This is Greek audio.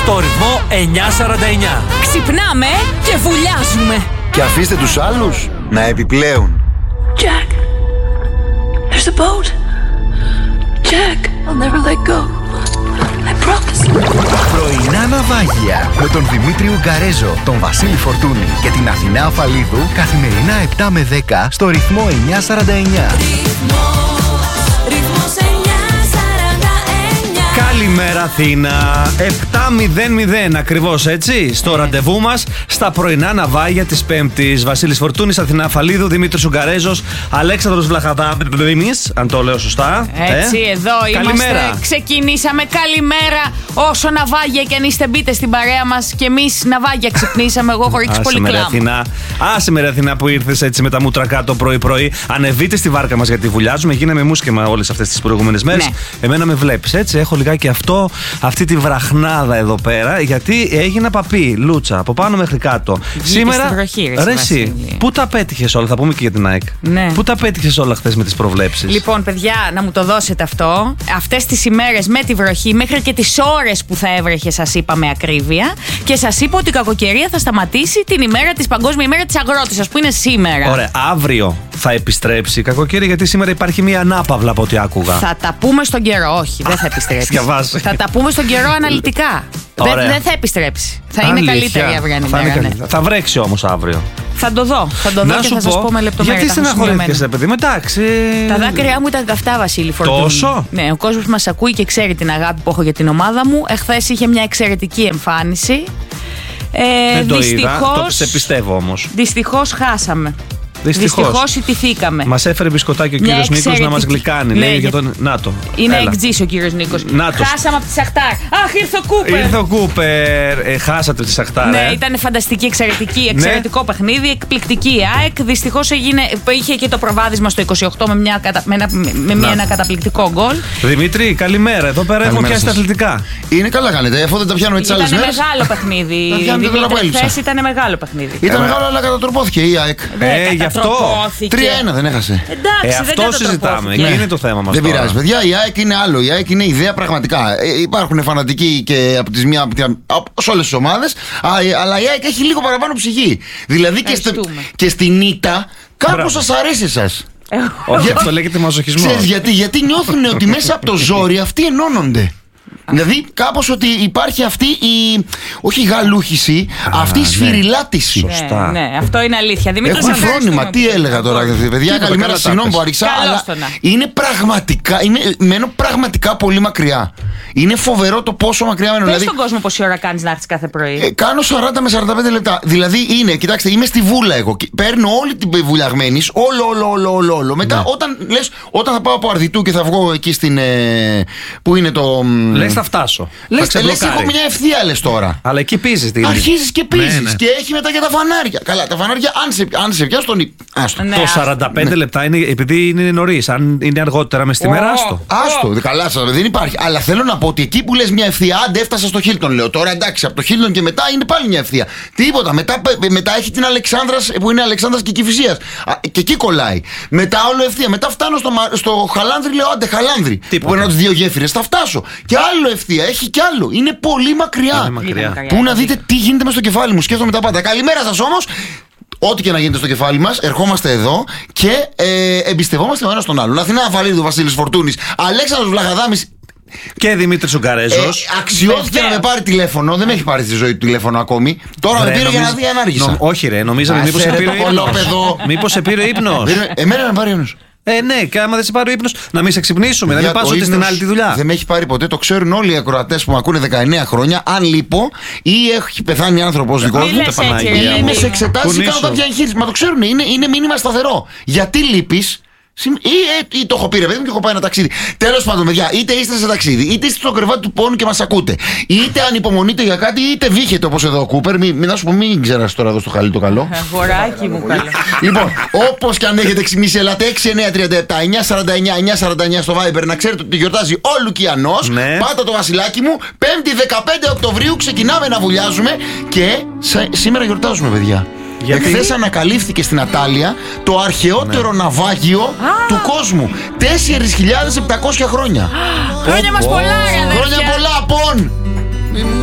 στο ρυθμό 949. Ξυπνάμε και βουλιάζουμε. Και αφήστε τους άλλους να επιπλέουν. Jack, there's a boat. Jack, I'll never let go. I promise. Πρωινά ναυάγια με τον Δημήτρη Ουγκαρέζο, τον Βασίλη Φορτούνη και την Αθηνά Αφαλίδου καθημερινά 7 με 10 στο ρυθμό 949. Καλημέρα Αθήνα, 7:00 ακριβώς έτσι, στο ραντεβού μας στα πρωινά ναυάγια της Πέμπτης. Βασίλης Φορτούνης, Αθηνά Αφαλίδου, Δημήτρης Ουγκαρέζος, Αλέξανδρος Βλαχαδάμης, αν το λέω σωστά. Έτσι, εδώ Καλημέρα. είμαστε. Ξεκινήσαμε. Καλημέρα. Όσο ναυάγια και αν είστε, μπείτε στην παρέα μας. Και εμείς ναυάγια ξυπνήσαμε. Εγώ χωρίς πολύ κλάμα. Άσε με ρε Αθηνά που ήρθες έτσι με τα μούτρα κάτω πρωί-πρωί. Ανεβείτε στη βάρκα μας γιατί βουλιάζουμε. Γίναμε μουσκεμα όλες αυτές τις προηγούμενες μέρες. Ναι. Εμένα με βλέπεις έτσι. Έχω λιγάκι αυτή τη βραχνάδα εδώ πέρα. Γιατί έγινα παπί, λούτσα, από πάνω μέχρι κάτω. Σήμερα. Ρε εσύ, πού τα πέτυχες όλα, θα πούμε και για την ΑΕΚ. Ναι. Πού τα πέτυχες όλα χθες με τις προβλέψεις. Λοιπόν, παιδιά, να μου το δώσετε αυτό. Αυτές τις ημέρες με τη βροχή, μέχρι και τις ώρες που θα έβρεχε, σας είπα με ακρίβεια. Και σας είπα ότι η κακοκαιρία θα σταματήσει την ημέρα της Παγκόσμια ημέρα της Αγρότησας, που είναι σήμερα. Ωραία, αύριο θα επιστρέψει η κακοκαιρία, γιατί σήμερα υπάρχει μια ανάπαυλα από ό,τι άκουγα. Θα τα πούμε στον καιρό. Όχι, δεν θα επιστρέψει. Θα τα πούμε στον καιρό αναλυτικά. Δεν θα επιστρέψει. Θα είναι καλύτερη η αυριανή μέρα. Ναι. Θα βρέξει όμως αύριο. Θα το δω και θα σας πω με λεπτομέρειες. Γιατί στεναχωρήθηκες, παιδί, εντάξει. Τα δάκρυά μου ήταν καυτά, Βασίλη Φορτούνη. Τόσο? Ναι, ο κόσμος μας ακούει και ξέρει την αγάπη που έχω για την ομάδα μου. Εχθές είχε μια εξαιρετική εμφάνιση. Δεν το είδα, το σε πιστεύω όμως. Δυστυχώς χάσαμε. Δυστυχώς ιτηθήκαμε. Μας έφερε μπισκοτάκι ο κύριος Νίκος να μας γλυκάνει. Ναι, λέει για τον. Νάτο. Είναι εκτζής ο κύριος Νίκος. Χάσαμε από τη Σαχτάρ. Αχ, ήρθε ο Κούπερ. Ήρθε ο Κούπερ. Χάσατε τη Σαχτάρ. Ναι, ήταν φανταστική, εξαιρετικό παιχνίδι. Εκπληκτική η ΑΕΚ. Δυστυχώς είχε και το προβάδισμα στο 28 με ένα καταπληκτικό γκολ. Δημήτρη, καλημέρα. Εδώ πέρα έχουμε πιάσει τα αθλητικά. Είναι καλά κάνετε, αφού δεν τα πιάνουμε τις άλλες μέρες. Ήταν μεγάλο παιχνίδι. Χθες ήταν μεγάλο παιχνίδι. Ήταν μεγάλο, αλλά κατατροπώθηκε η ΑΕΚ. Αυτό. 3-1 δεν έχασε. Εντάξει, αυτό συζητάμε. Εκεί είναι το θέμα μας. Δεν πειράζει, παιδιά. Η ΑΕΚ είναι άλλο. Η ΑΕΚ είναι ιδέα πραγματικά. Υπάρχουν φανατικοί και από τις μία. Σε όλες τις ομάδες. Αλλά η ΑΕΚ έχει λίγο παραπάνω ψυχή. Δηλαδή και στην ήττα κάπως σας αρέσει εσάς. Όχι, αυτό λέγεται μαζοχισμό. Ξέρεις γιατί νιώθουν ότι μέσα από το ζόρι αυτοί ενώνονται. Δηλαδή κάπως ότι υπάρχει αυτή η, όχι η γαλούχηση, αυτή η σφυριλάτηση. Σωστά. Ναι, αυτό είναι αλήθεια. Έχουν φρόνημα, τι έλεγα τώρα, παιδιά, καλημέρα, συγγνώμη που άρχισα, αλλά είναι μένω πραγματικά πολύ μακριά. Είναι φοβερό το πόσο μακριά μένω. Πες στον κόσμο πόση ώρα κάνεις να έρθεις κάθε πρωί. Κάνω 40 με 45 λεπτά. Δηλαδή κοιτάξτε, είμαι στη βούλα εγώ. Παίρνω όλη την βουλιαγμένη, όλο. Μετά όταν θα πάω από Αρδιτού και θα βγω εκεί στην. Που είναι το. Λες θα φτάσω. Λες έχω μια ευθεία, λες τώρα. Αλλά εκεί πίζεις. Αρχίζεις και πίζεις. Ναι. Και έχει μετά και τα φανάρια. Καλά, τα φανάρια, αν σε πιάσει τον. Το 45 λεπτά είναι επειδή είναι νωρίς. Αν είναι αργότερα μες στη μέρα, άστο. Καλά, δεν υπάρχει. Αλλά θέλω να πω ότι εκεί που λες μια ευθεία, άντε έφτασα στο Χίλτον, λέω. Τώρα εντάξει, από το Χίλτον και μετά είναι πάλι μια ευθεία. Τίποτα. Μετά έχει την Αλεξάνδρας που είναι Αλεξάνδρας και Κηφισίας. Και εκεί κολλάει. Μετά όλο ευθεία. Μετά φτάνω στο Χαλάνδρη, λέω άντε Χαλάνδρη. Που είναι από τις δύο γέφυρες. Θα φτάσω. Και άλλο ευθεία, έχει κι άλλο. Είναι πολύ μακριά. Πού να δείτε τι γίνεται μες στο κεφάλι μου. Σκέφτομαι τα πάντα. Καλημέρα σας όμως. Ό,τι και να γίνεται στο κεφάλι μας, ερχόμαστε εδώ και εμπιστευόμαστε ο ένας τον άλλον. Αθηνά Αφαλίδου, Βασίλης Φορτούνης, Αλέξανδρος Βλαχαδάμης και Δημήτρης Ουγκαρέζος. Αξιώθηκε να με πάρει τηλέφωνο. Δεν με έχει πάρει στη ζωή του τηλέφωνο ακόμη. Τώρα με πήρε για να δει αν άργησα. Όχι, ρε, νομίζαμε μήπως σε πήρε ύπνος. Μήπως σε πήρε ύπνος. Εμένα με πάρει ύπνος. Ναι, και άμα δεν σε πάρει ο ύπνος, να μην σε ξυπνήσουμε, να μην πας ότι στην άλλη τη δουλειά. Δεν με έχει πάρει ποτέ, το ξέρουν όλοι οι ακροατές που με ακούνε 19 χρόνια. Αν λείπω ή έχει πεθάνει άνθρωπος δικός μου, ή είμαι σε εξετάσεις ή κάνω κάποια εγχείρηση. Μα το ξέρουν, είναι μήνυμα σταθερό. Γιατί λείπεις. Ή το έχω πει ρε παιδί μου και έχω πάει ένα ταξίδι. Τέλος πάντων, παιδιά, είτε είστε σε ταξίδι, είτε είστε στο κρεβάτι του πόνου και μας ακούτε, είτε ανυπομονείτε για κάτι, είτε βύχετε όπως εδώ ο Κούπερ. Να σου πω, μην ξέρας τώρα εδώ στο χαλί το καλό. Αγοράκι μου, καλό. Λοιπόν, όπως και αν έχετε ξυμίσει, ελάτε 6-9-37-949-949 στο Viber να ξέρετε ότι γιορτάζει ο Λουκιανός. Ναι. Πάτα το βασιλάκι μου. 5η 15 Οκτωβρίου ξεκινάμε να βουλιάζουμε και σήμερα γιορτάζουμε, παιδιά. Εχθές ανακαλύφθηκε στην Ατάλια το αρχαιότερο ναυάγιο του κόσμου. 4.700 χρόνια. Χρόνια μας πολλά, ρε αδέρφια. Χρόνια πολλά, πον!